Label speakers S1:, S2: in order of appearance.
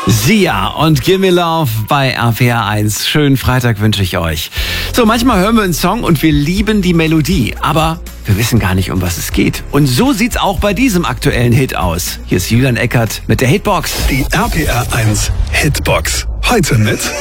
S1: Sia und Gimme Love bei RPR 1. Schönen Freitag wünsche ich euch. So, manchmal hören wir einen Song und wir lieben die Melodie, aber wir wissen gar nicht, um was es geht. Und so sieht's auch bei diesem aktuellen Hit aus. Hier ist Julian Eckert mit der Hitbox.
S2: Die RPR 1 Hitbox. Heute mit